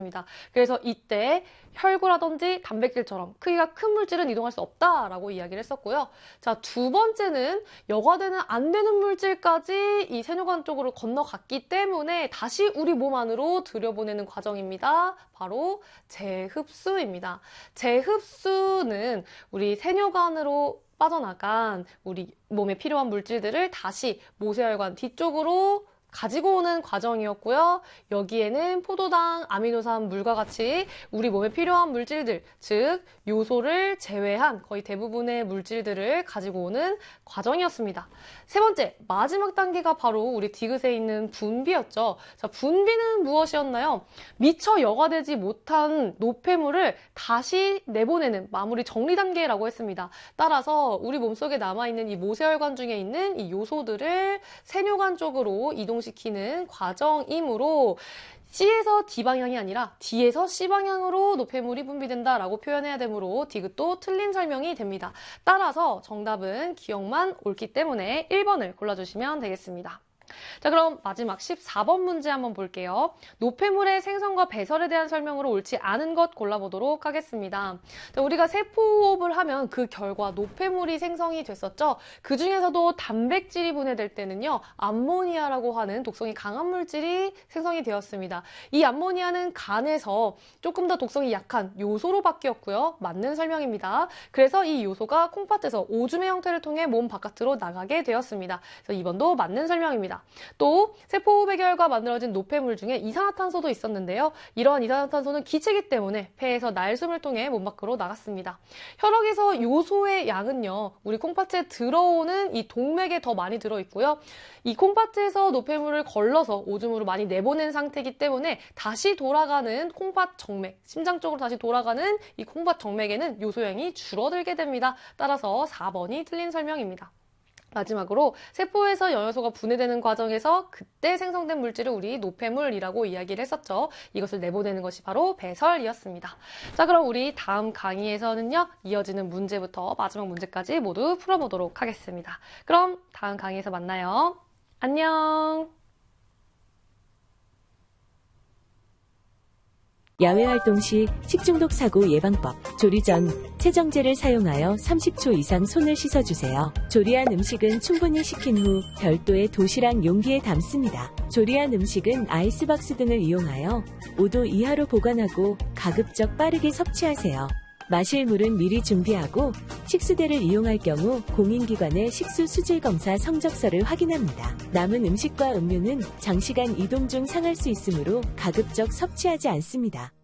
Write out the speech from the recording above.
그래서 이때 혈구라든지 단백질처럼 크기가 큰 물질은 이동할 수 없다라고 이야기를 했었고요. 자, 두 번째는 여과되는 안 되는 물질까지 이 세뇨관 쪽으로 건너갔기 때문에 다시 우리 몸 안으로 들여보내는 과정입니다. 바로 재흡수입니다. 재흡수는 우리 세뇨관으로 빠져나간 우리 몸에 필요한 물질들을 다시 모세혈관 뒤쪽으로 가지고 오는 과정이었고요. 여기에는 포도당, 아미노산, 물과 같이 우리 몸에 필요한 물질들, 즉 요소를 제외한 거의 대부분의 물질들을 가지고 오는 과정이었습니다. 세 번째, 마지막 단계가 바로 우리 디귿에 있는 분비였죠. 자, 분비는 무엇이었나요? 미처 여과되지 못한 노폐물을 다시 내보내는 마무리 정리 단계라고 했습니다. 따라서 우리 몸속에 남아있는 이 모세혈관 중에 있는 이 요소들을 세뇨관 쪽으로 이동시키는 과정이므로 C에서 D 방향이 아니라 D에서 C 방향으로 노폐물이 분비된다라고 표현해야 되므로 디귿도 틀린 설명이 됩니다. 따라서 정답은 기억만 옳기 때문에 1번을 골라주시면 되겠습니다. 자, 그럼 마지막 14번 문제 한번 볼게요. 노폐물의 생성과 배설에 대한 설명으로 옳지 않은 것 골라보도록 하겠습니다. 자, 우리가 세포호흡을 하면 그 결과 노폐물이 생성이 됐었죠. 그 중에서도 단백질이 분해될 때는요, 암모니아라고 하는 독성이 강한 물질이 생성이 되었습니다. 이 암모니아는 간에서 조금 더 독성이 약한 요소로 바뀌었고요. 맞는 설명입니다. 그래서 이 요소가 콩팥에서 오줌의 형태를 통해 몸 바깥으로 나가게 되었습니다. 그래서 2번도 맞는 설명입니다. 또 세포호흡의 결과 만들어진 노폐물 중에 이산화탄소도 있었는데요. 이러한 이산화탄소는 기체이기 때문에 폐에서 날숨을 통해 몸 밖으로 나갔습니다. 혈액에서 요소의 양은요, 우리 콩팥에 들어오는 이 동맥에 더 많이 들어있고요. 이 콩팥에서 노폐물을 걸러서 오줌으로 많이 내보낸 상태이기 때문에 다시 돌아가는 콩팥 정맥, 심장 쪽으로 다시 돌아가는 이 콩팥 정맥에는 요소량이 줄어들게 됩니다. 따라서 4번이 틀린 설명입니다. 마지막으로 세포에서 영양소가 분해되는 과정에서 그때 생성된 물질을 우리 노폐물이라고 이야기를 했었죠. 이것을 내보내는 것이 바로 배설이었습니다. 자, 그럼 우리 다음 강의에서는요, 이어지는 문제부터 마지막 문제까지 모두 풀어보도록 하겠습니다. 그럼 다음 강의에서 만나요. 안녕. 야외활동 시 식중독 사고 예방법. 조리 전 세정제를 사용하여 30초 이상 손을 씻어주세요. 조리한 음식은 충분히 식힌 후 별도의 도시락 용기에 담습니다. 조리한 음식은 아이스박스 등을 이용하여 5도 이하로 보관하고 가급적 빠르게 섭취하세요. 마실 물은 미리 준비하고 식수대를 이용할 경우 공인기관의 식수 수질 검사 성적서를 확인합니다. 남은 음식과 음료는 장시간 이동 중 상할 수 있으므로 가급적 섭취하지 않습니다.